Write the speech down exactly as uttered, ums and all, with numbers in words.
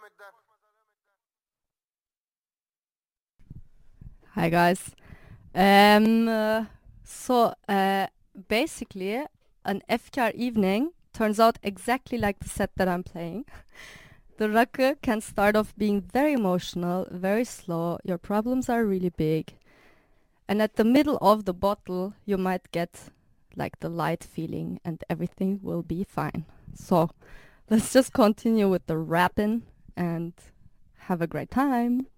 Hi guys. Um, uh, so uh, basically, an F K R evening turns out exactly like the set that I'm playing. The rakı can start off being very emotional, very slow. Your problems are really big, and at the middle of the bottle, you might get like the light feeling, and everything will be fine. So let's just continue with the rapping and have a great time.